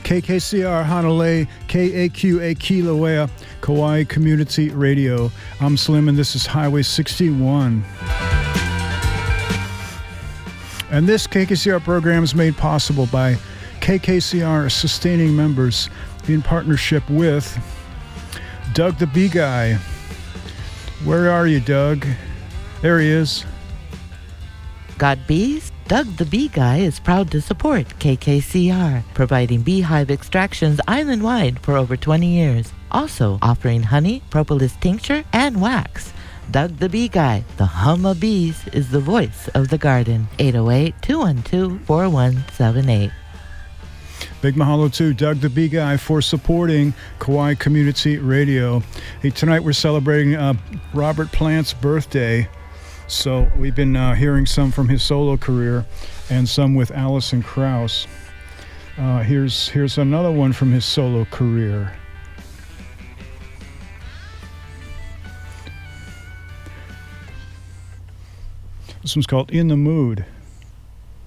KKCR Hanalei, KAQA Kilauea, Kauai Community Radio. I'm Slim and this is Highway 61. And this KKCR program is made possible by KKCR sustaining members in partnership with Doug the Bee Guy. Where are you, Doug? There he is. Got bees? Doug the Bee Guy is proud to support KKCR, providing beehive extractions island-wide for over 20 years. Also offering honey, propolis tincture, and wax. Doug the Bee Guy, the hum of bees, is the voice of the garden. 808-212-4178. Big mahalo to Doug the Bee Guy for supporting Kauai Community Radio. Hey, tonight we're celebrating Robert Plant's birthday. So we've been hearing some from his solo career and some with Alison Krauss. Here's another one from his solo career. This one's called In the Mood.